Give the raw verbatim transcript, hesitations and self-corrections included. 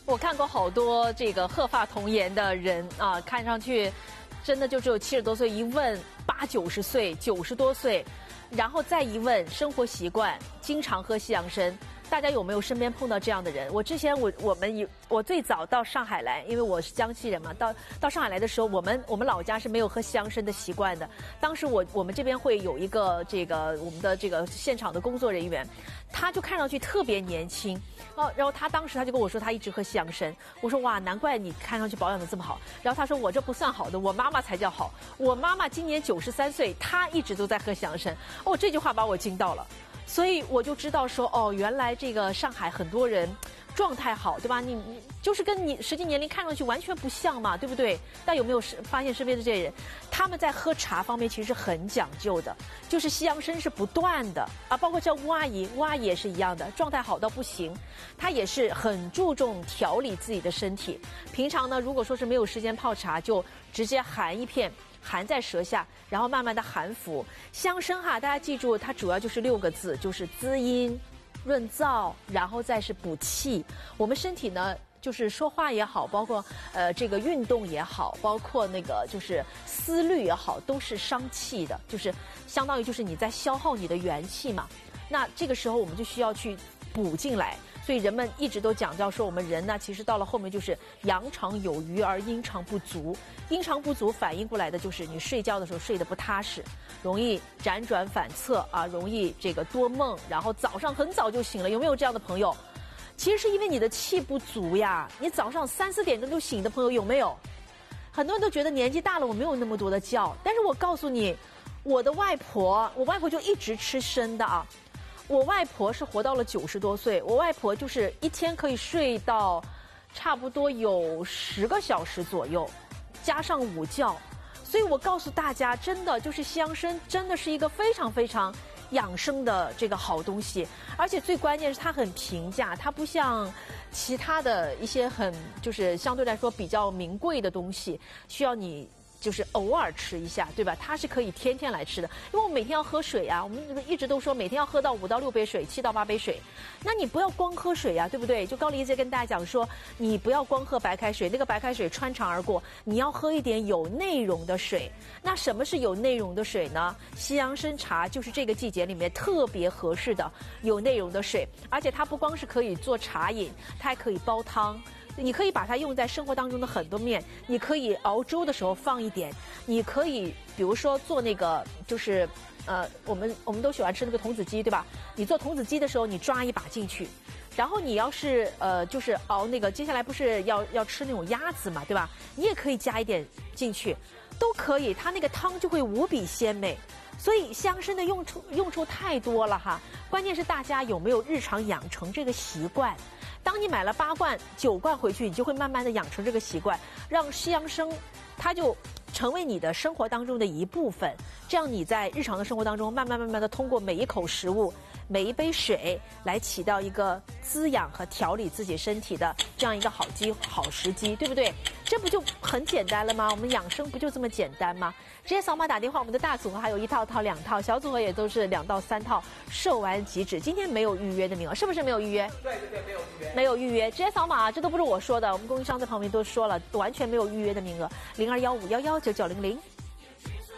我看过好多这个鹤发童颜的人啊，看上去真的就只有七十多岁，一问八九十岁、九十多岁，然后再一问生活习惯，经常喝西洋参。大家有没有身边碰到这样的人？我之前我我们有我最早到上海来，因为我是江西人嘛，到到上海来的时候，我们我们老家是没有喝西洋参的习惯的。当时我我们这边会有一个这个我们的这个现场的工作人员，他就看上去特别年轻，哦，然后他当时他就跟我说他一直喝西洋参，我说哇，难怪你看上去保养的这么好。然后他说我这不算好的，我妈妈才叫好，我妈妈今年九十三岁，她一直都在喝西洋参。哦，这句话把我惊到了。所以我就知道说，哦，原来这个上海很多人状态好，对吧？你你就是跟你实际年龄看上去完全不像嘛，对不对？但有没有发现身边的这些人，他们在喝茶方面其实是很讲究的，就是西洋参是不断的啊，包括像吴阿姨，吴阿姨也是一样的，状态好到不行，她也是很注重调理自己的身体。平常呢，如果说是没有时间泡茶，就直接含一片。含在舌下，然后慢慢的含服。西洋参哈，大家记住，它主要就是六个字，就是滋阴、润燥，然后再是补气。我们身体呢，就是说话也好，包括呃这个运动也好，包括那个就是思虑也好，都是伤气的，就是相当于就是你在消耗你的元气嘛。那这个时候我们就需要去补进来。所以人们一直都讲到说，我们人呢，其实到了后面就是阳常有余而阴常不足。阴常不足反映过来的就是你睡觉的时候睡得不踏实，容易辗转反侧啊，容易这个多梦，然后早上很早就醒了。有没有这样的朋友？其实是因为你的气不足呀。你早上三四点钟就醒的朋友有没有？很多人都觉得年纪大了我没有那么多的觉，但是我告诉你，我的外婆，我外婆就一直吃参的啊。我外婆是活到了九十多岁，我外婆就是一天可以睡到差不多有十个小时左右，加上午觉。所以我告诉大家，真的就是西洋参真的是一个非常非常养生的这个好东西，而且最关键是它很平价，它不像其他的一些很就是相对来说比较名贵的东西，需要你就是偶尔吃一下，对吧？它是可以天天来吃的，因为我们每天要喝水啊，我们一直都说每天要喝到五到六杯水，七到八杯水。那你不要光喝水啊，对不对？就高丽一直跟大家讲说，你不要光喝白开水，那个白开水穿肠而过，你要喝一点有内容的水。那什么是有内容的水呢？西洋参茶就是这个季节里面特别合适的有内容的水，而且它不光是可以做茶饮，它还可以煲汤。你可以把它用在生活当中的很多面，你可以熬粥的时候放一点，你可以比如说做那个就是呃我们我们都喜欢吃那个童子鸡，对吧？你做童子鸡的时候你抓一把进去，然后你要是呃就是熬那个接下来不是要要吃那种鸭子嘛，对吧？你也可以加一点进去，都可以，它那个汤就会无比鲜美。所以西洋参的用处用处太多了哈，关键是大家有没有日常养成这个习惯。当你买了八罐、九罐回去，你就会慢慢的养成这个习惯，让西洋参它就成为你的生活当中的一部分。这样你在日常的生活当中，慢慢慢慢的通过每一口食物、每一杯水，来起到一个滋养和调理自己身体的这样一个好机好时机，对不对？这不就很简单了吗？我们养生不就这么简单吗？直接扫码打电话，我们的大组合还有一套套两套，小组合也都是两到三套，售完即止。今天没有预约的名额，是不是没有预约？ 对对对，没有预约。 没有预约，直接扫码，这都不是我说的，我们供应商在旁边都说了，完全没有预约的名额，零二幺五幺幺九九零零。